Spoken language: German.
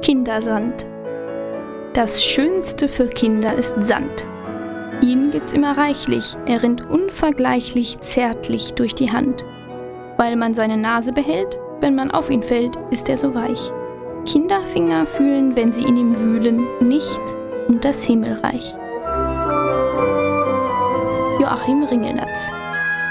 Kindersand. Das Schönste für Kinder ist Sand. Ihn gibt's immer reichlich, er rinnt unvergleichlich zärtlich durch die Hand. Weil man seine Nase behält, wenn man auf ihn fällt, ist er so weich. Kinderfinger fühlen, wenn sie in ihm wühlen, nichts und das Himmelreich. Joachim Ringelnatz.